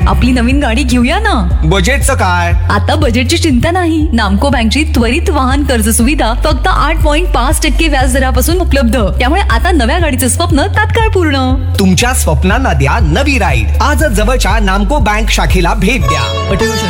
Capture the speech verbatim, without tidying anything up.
आपली नवीन गाडी घेऊया ना. बजेटचं काय? आता बजेटची चिंता नाही. नामको बँकची त्वरित वाहन कर्ज सुविधा फक्त आठ पॉईंट पाच टक्के व्याज दरापासून उपलब्ध. त्यामुळे आता नव्या गाडीचं स्वप्न तात्काळ पूर्ण. तुमच्या स्वप्नांना द्या नवी राईड. आजच जवळच्या नामको बँक शाखेला भेट द्या.